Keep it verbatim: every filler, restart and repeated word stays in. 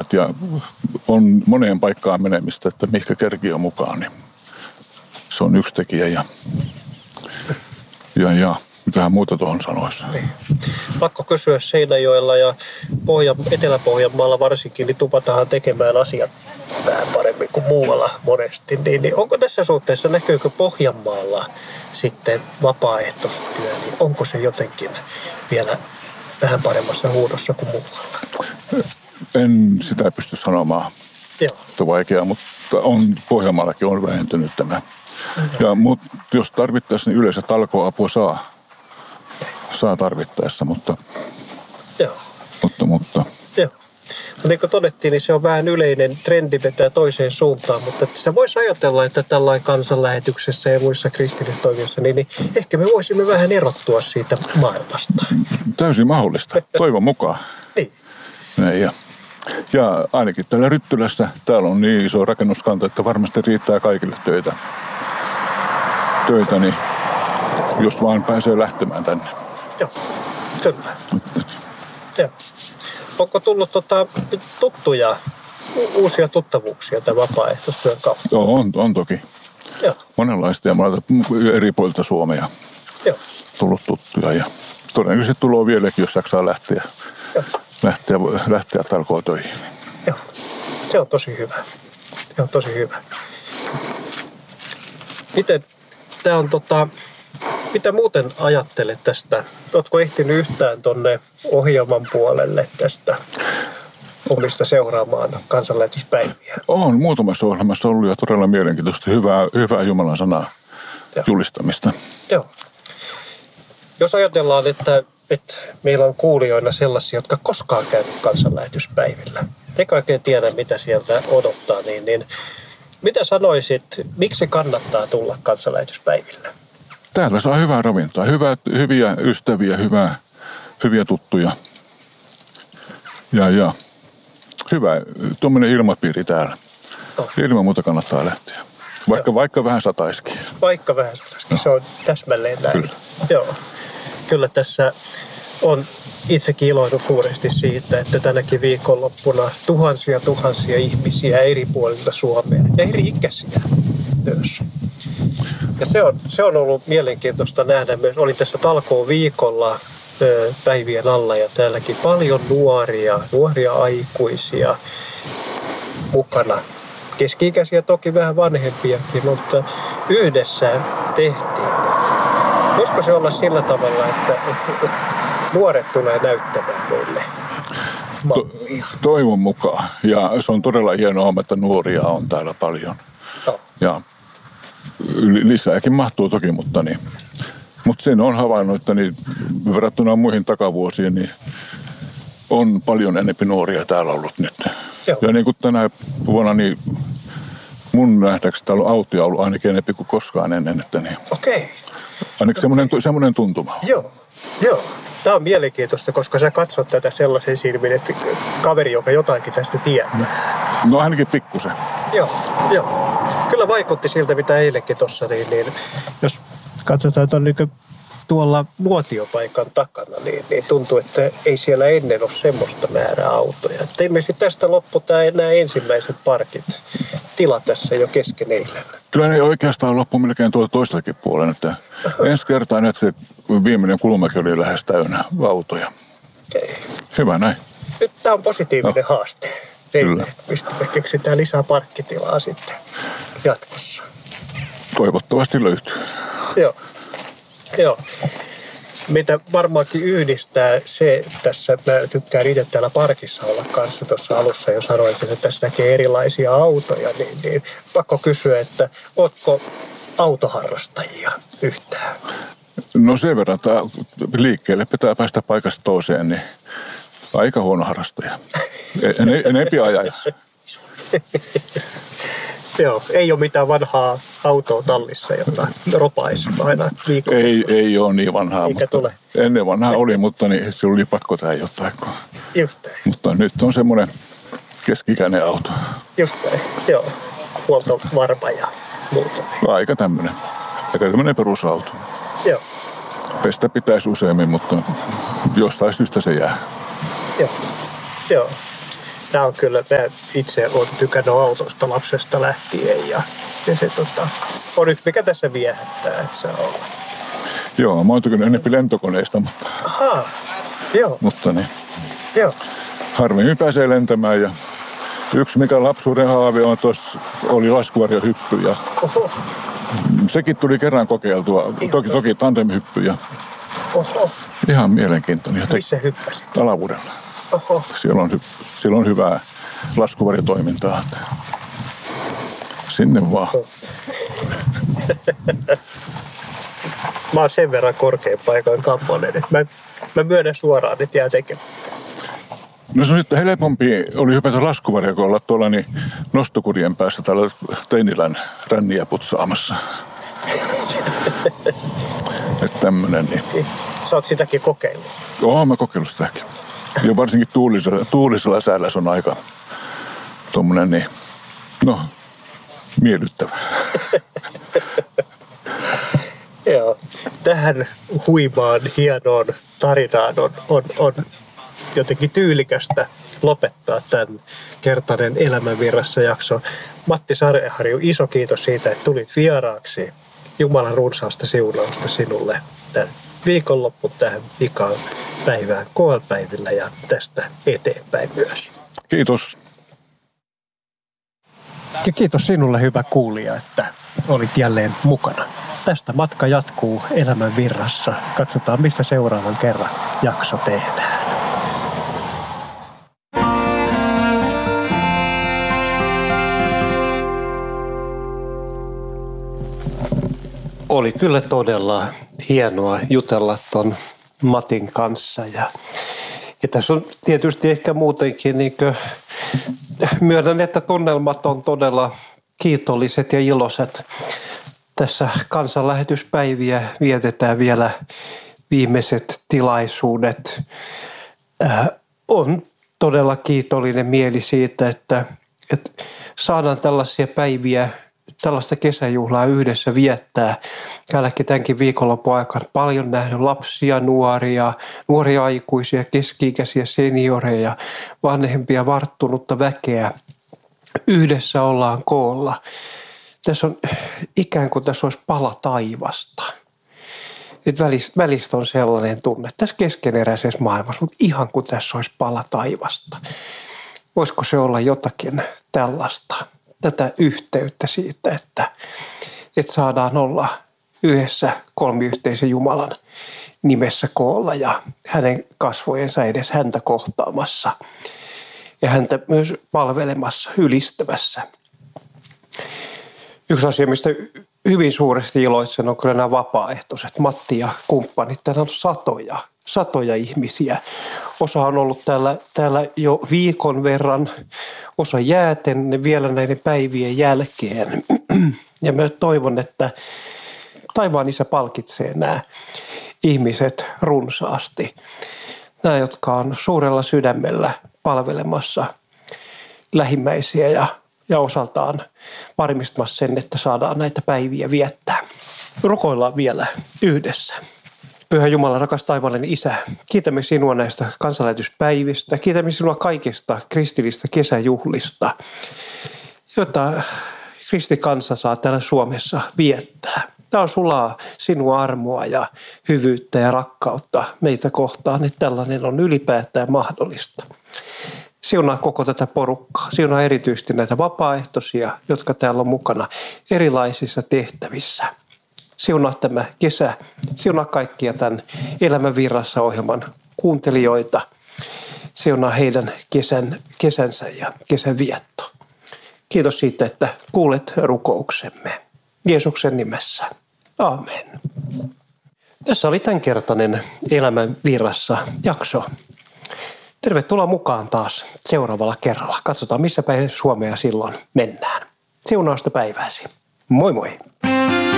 ja on moneen paikkaan menemistä, että mihinkä kerki on mukaan, niin se on yksi tekijä. Ja, ja, ja mitähän muuta tuohon sanoisi. Niin. Pakko kysyä Seinäjoella ja Pohja, Etelä-Pohjanmaalla varsinkin, niin tupataan tekemään asiat vähän paremmin kuin muualla monesti. Niin, niin onko tässä suhteessa, näkyykö Pohjanmaalla sitten vapaaehtoistyö, niin onko se jotenkin vielä vähän paremmassa huudossa kuin muualla? En sitä pysty sanomaan. Joo. Että vaikea, mutta on, Pohjanmaallakin on vähentynyt tämä. Ja, mutta jos tarvittaisiin, niin yleensä talkoapua saa. Saa tarvittaessa, mutta... Joo. Mutta, mutta... Joo. Mutta niin kuin todettiin, niin se on vähän yleinen trendi vetää toiseen suuntaan, mutta sitä voisi ajatella, että tällainen kansanlähetyksessä ja muissa kristillistoimissa, niin, niin ehkä me voisimme vähän erottua siitä maailmasta. Täysin mahdollista. Toivon mukaan. Niin. Näin, ja, ja ainakin täällä Ryttylässä, täällä on niin iso rakennuskanta, että varmasti riittää kaikille töitä. Töitä, niin jos vaan pääsee lähtemään tänne. Joo, kyllä. Joo. Onko tullut tota, tuttuja, uusia tuttavuuksia tämän vapaaehtoistyön kautta? Joo, on, on toki. Joo. Monenlaista ja eri puolilta Suomea Joo. tullut tuttuja. Ja todennäköisesti tulee vieläkin, jos jaksaa lähteä, lähteä, lähteä talkootöihin. Joo, se on tosi hyvä. Se on tosi hyvä. Miten tämä on tota... Mitä muuten ajattelet tästä? Oletko ehtinyt yhtään tuonne ohjelman puolelle tästä omista seuraamaan kansanlähetyspäiviä? On muutamassa ohjelmassa ollut ja todella mielenkiintoista. Hyvää, hyvää Jumalan sanaa Joo. julistamista. Joo. Jos ajatellaan, että, että meillä on kuulijoina sellaisia, jotka koskaan käynyt kansanlähetyspäivillä. Eikä oikein tiedä, mitä sieltä odottaa. Niin, niin mitä sanoisit, miksi kannattaa tulla kansanlähetyspäivillä? Täällä saa hyvää ravintoa, hyvää, hyviä ystäviä, hyvää, hyviä tuttuja ja, ja hyvä tuommoinen ilmapiiri täällä. No. Ilman muuta kannattaa lähteä, vaikka, vaikka vähän sataisikin. Vaikka vähän sataisikin, no. Se on täsmälleen näin. Kyllä. Joo. Kyllä tässä on itsekin iloinut suuresti siitä, että tänäkin viikonloppuna tuhansia tuhansia ihmisiä eri puolilta Suomea ja eri ikäisiä myös. Ja se on, se on ollut mielenkiintoista nähdä myös. Olin tässä talkoon viikolla ö, päivien alla ja täälläkin paljon nuoria, nuoria aikuisia mukana. Keski-ikäisiä toki vähän vanhempiakin, mutta yhdessä tehtiin. Voisiko se olla sillä tavalla, että, että, että nuoret tulee näyttämään meille mallia? To, toivon mukaan. Ja se on todella hienoa, että nuoria on täällä paljon. No. Ja lisääkin mahtuu toki, mutta, niin, mutta sen on havainnut, että niin, verrattuna muihin takavuosiin niin on paljon enemmän nuoria täällä ollut nyt. Joo. Ja niin kuin tänä vuonna, niin mun nähdäkseni täällä on autoja ollut ainakin enemmän kuin koskaan ennen. Että niin, okei. Ainakin semmoinen, semmoinen tuntuma. Joo, joo. Tämä on mielenkiintoista, koska sä katsot tätä sellaisen silmin, että kaveri, joka jotakin tästä tietää. No ainakin pikkusen. Joo, joo. Kyllä vaikutti siltä, mitä eilenkin tuossa, niin, niin jos katsotaan tuon niin tuolla nuotiopaikan takana, niin, niin tuntuu, että ei siellä ennen ole semmoista määrää autoja. Että ilmeisesti tästä loppu tämä nämä ensimmäiset parkit. Tila tässä jo kesken eilen. Kyllä ne oikeastaan loppu melkein tuolta toistakin puolen, että ensi kertaa että se viimeinen kulmakin oli lähes täynnä autoja. Okay. Hyvä näin. Nyt tämä on positiivinen no. haaste. Kyllä. Pystymme keksitään lisää parkkitilaa sitten jatkossa. Toivottavasti löytyy. Joo. Joo. Mitä varmaankin yhdistää se, tässä mä tykkään itse täällä parkissa olla kanssa tuossa alussa, jos sanoit, että tässä näkee erilaisia autoja, niin, niin pakko kysyä, että ootko autoharrastajia yhtään? No sen verran, että liikkeelle pitää päästä paikasta toiseen, niin aika huono harrastaja. Enempi ajaja. Joo, ei ole mitään vanhaa autoa tallissa, jota ropaisi aina viikolla. Ei, ei ole niin vanhaa, eikä mutta tule. Ennen vanhaa oli, mutta niin, se oli pakko tehdä jotain. Just näin. Mutta nyt on semmoinen keski-ikäinen auto. Just näin, joo. Huoltovarma ja muuta. Aika tämmöinen. Aika tämmöinen perusauto. Joo. Pestä pitäisi useammin, mutta jostain syystä se jää. Joo. Joo. Tämä on kyllä, mä itse olen tykännyt autosta lapsesta lähtien ja, ja se tota, on nyt mikä tässä viehättää, että saa olla. Joo, mä oon tykännyt enemmän lentokoneista, mutta, Ahaa, joo, mutta niin, joo. harvemmin pääsee lentämään. Ja yksi mikä lapsuuden haave on tuossa oli laskuvarjohyppy ja Oho, sekin tuli kerran kokeiltua. Toki, toki tandemhyppy ja oho, ihan mielenkiintoinen. Ja te- missä hyppäsit? Alavuudella. Oho, Siellä on, hy- siellä on hyvää laskuvarjotoimintaa. Että sinne vaan. mä oon sen verran korkean paikan kammonen, että mä, mä myönnän suoraan, että jää tekemään. No se on sitten helpompi oli hypätä laskuvarjo, kun olla tuolla niin nostokurien päässä täällä Teinilän ränniä putsaamassa. Että tämmönen niin. Sä oot sitäkin kokeillut. Joo, mä kokeillut sitäkin. Ja varsinkin tuulisella, tuulisella säällä se on aika tommonen niin, no, miellyttävä. Joo. Tähän huimaan, hienoon tarinaan on, on, on jotenkin tyylikästä lopettaa tämän kertainen Elämänvirrassa jakso. Matti Sareharju, iso kiitos siitä, että tulit vieraaksi. Jumalan runsaasta siunausta sinulle tämän viikonloppu tähän vikaan päivään K L-päivillä ja tästä eteenpäin myös. Kiitos. Ja kiitos sinulle, hyvä kuulija, että olit jälleen mukana. Tästä matka jatkuu Elämän virrassa. Katsotaan, mistä seuraavan kerran jakso tehdään. Oli kyllä todella hienoa jutella ton Matin kanssa. Ja, ja tässä on tietysti ehkä muutenkin, niin kuin, myönnän, että tunnelmat on todella kiitolliset ja iloiset. Tässä kansanlähetyspäiviä vietetään vielä viimeiset tilaisuudet. Äh, on todella kiitollinen mieli siitä, että, että saadaan tällaisia päiviä, tällaista kesäjuhlaa yhdessä viettää. Täälläkin tämänkin viikonlopun aikana paljon nähnyt lapsia, nuoria, nuoria aikuisia, keski-ikäisiä senioreja, vanhempia, varttunutta väkeä. Yhdessä ollaan koolla. Tässä on ikään kuin tässä olisi pala taivasta. Että välistä, välistä on sellainen tunne, että tässä keskeneräisessä maailmassa, mutta ihan kuin tässä olisi pala taivasta. Voisiko se olla jotakin tällaista, tätä yhteyttä siitä, että, että saadaan olla yhdessä kolmiyhteisen Jumalan nimessä koolla ja hänen kasvojensa edes häntä kohtaamassa ja häntä myös palvelemassa, ylistämässä. Yksi asia, mistä hyvin suuresti iloitsen, on kyllä nämä vapaaehtoiset. Matti ja kumppanit, täällä on satoja, satoja ihmisiä. Osa on ollut täällä, täällä jo viikon verran, osa jääten vielä näiden päivien jälkeen. Ja mä toivon, että taivaan Isä palkitsee nämä ihmiset runsaasti. Nämä, jotka on suurella sydämellä palvelemassa lähimmäisiä ja ja osaltaan varmistamassa sen, että saadaan näitä päiviä viettää. Rukoillaan vielä yhdessä. Pyhä Jumala, rakas taivaallinen Isä, kiitämme sinua näistä kansanlähetyspäivistä. Kiitämme sinua kaikista kristillistä kesäjuhlista, joita kristikansa saa täällä Suomessa viettää. Tämä on sulaa sinua armoa ja hyvyyttä ja rakkautta meitä kohtaan, että tällainen on ylipäätään mahdollista. Siunaa koko tätä porukkaa. Siunaa erityisesti näitä vapaaehtoisia, jotka täällä on mukana erilaisissa tehtävissä. Siunaa tämä kesä. Siunaa kaikkia tämän Elämän virrassa -ohjelman kuuntelijoita. Siunaa heidän kesän, kesänsä ja kesän vietto. Kiitos siitä, että kuulet rukouksemme. Jeesuksen nimessä. Aamen. Tässä oli tämänkertainen Elämän virrassa -jakso. Tervetuloa mukaan taas seuraavalla kerralla. Katsotaan, missä päin Suomea silloin mennään. Siunausta päivääsi. Moi moi!